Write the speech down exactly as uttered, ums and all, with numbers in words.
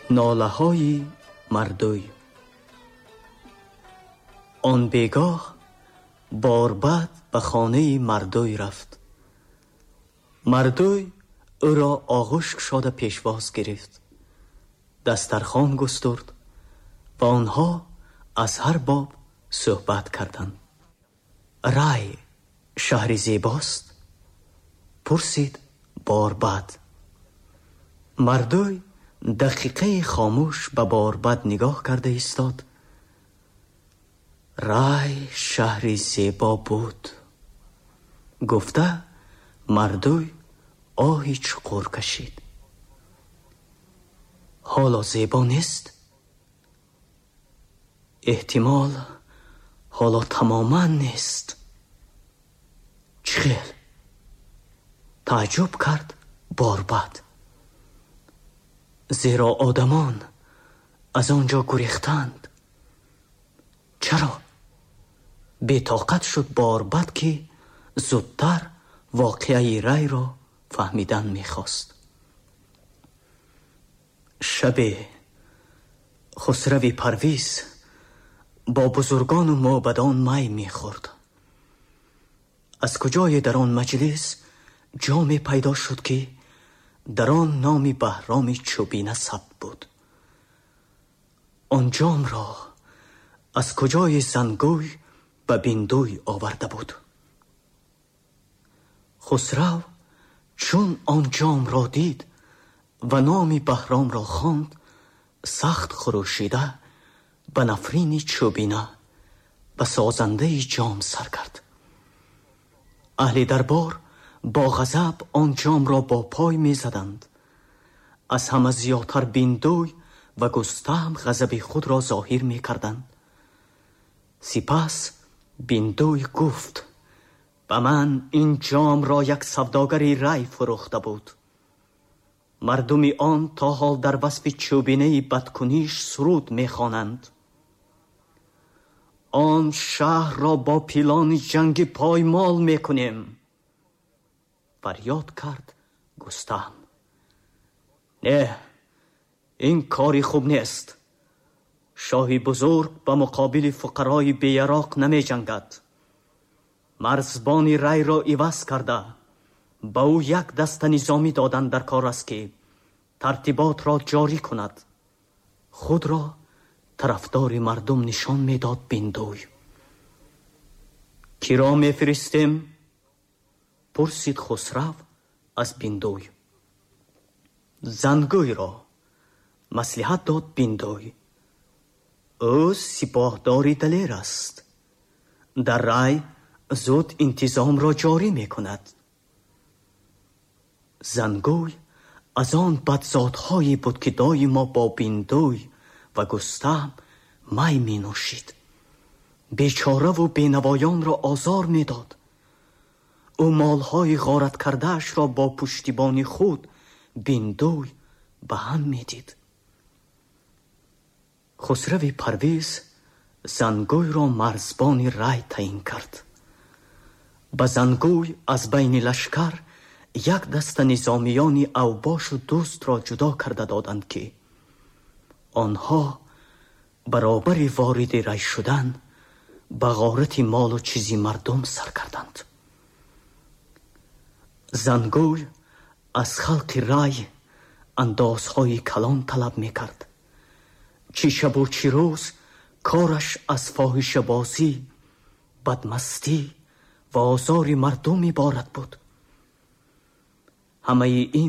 ناله‌های مردوی. آن بیگاه باربد به خانه مردوی رفت. مردوی او را آغوش گشاده پیشواز گرفت، دسترخوان گسترد و آنها از هر باب صحبت کردند. رای شهری زیباست؟ پرسید باربد. مردوی دقیقه خاموش به باربد نگاه کرده ایستاد. رای شهری زیبا بود گفته مردوی آهی چقور کشید. حالا زیبا نیست؟ احتمال حالا تماما نیست. چخیل؟ تعجب کرد باربد، زیرا آدمان از آنجا گریختند. چرا؟ بی‌طاقت شد باربد که زودتر واقعه رای را فهمیدن می‌خواست. شب خسرو پرویز با بزرگان و موبدان می می‌خورد. از کجای در آن مجلس جامی پیدا شد که در آن نام بهرام چوبینه ثبت بود. آن جام را از کجای زنگوی به بیندوی آورده بود. خسرو چون آن جام را دید و نام بهرام را خواند، سخت خروشیده به نفرین چوبینه به سازنده جام سر کرد. اهل دربار با غضب آن جام را با پای می زدند. از همه زیادتر بیندوی و گستهم غضب خود را ظاهر می کردند. سپس بیندوی گفت به من این جام را یک سوداگری رای فروخته بود. مردم آن تا حال در وصف چوبینه بدکنیش سرود می خوانند. آن شهر را با پیلان جنگی پایمال می کنیم. فریاد کرد گستهم. نه، این کاری خوب نیست. شاهی بزرگ به مقابل فقرای بیراق نمی جنگد. مرزبان رای را عوض کرده به او یک دست نظامی دادن در کار است که ترتیبات را جاری کند. خود را طرفدار مردم نشان می داد بیندوی. کی را می فرستیم؟ پرسید خسرو از بیندوی. زنگوی را مصلحت داد بیندوی. او سپاهداری دلیر است. در رای زود انتظام را جاری می کند. زنگوی از آن بدزادهایی بود که دایما با بیندوی و گستهم می می نوشید. بیچاره و بینوایان را آزار می داد. او مالهای غارت کردهش را با پشتیبانی خود بیندوی به هم می دید. خسرو پرویز زنگوی را مرزبان رای تعیین کرد. به زنگوی از بین لشکر یک دست نظامیان اوباش و دوست را جدا کرده دادند که آنها برابر وارد رای شدن به غارت مال و چیزی مردم سر کردند. زنگوی از خلق رای اندازهای کلان طلب می کرد. چی شب و چی روز کارش از فاحش بازی، بدمستی و آزار مردم عبارت بود. همه این